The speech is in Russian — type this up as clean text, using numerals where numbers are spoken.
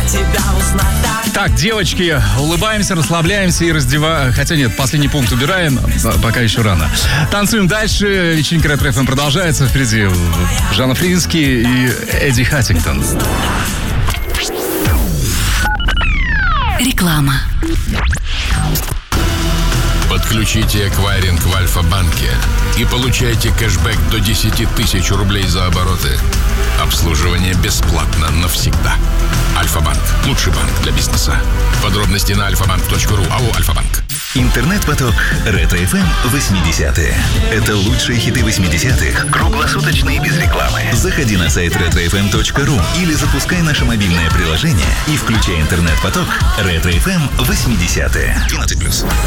тебя узнать так. Так, девочки, улыбаемся, расслабляемся и раздеваем. Хотя нет, последний пункт убираем, пока еще рано. Танцуем дальше. Вечеринка Ретро ФМ продолжается. Впереди Жанна Фринский и Эдди Хаттингтон. Реклама. Подключите эквайринг в Альфа-банке и получайте кэшбэк до 10 тысяч рублей за обороты. Обслуживание бесплатно навсегда. Альфа-банк. Лучший банк для бизнеса. Подробности на alfabank.ru. АО «Альфа-банк». Интернет-поток Ретро ФМ 80-е. Это лучшие хиты 80-х, круглосуточно и без рекламы. Заходи на сайт retrofm.ru или запускай наше мобильное приложение и включай интернет-поток Ретро ФМ 80-е. 12+.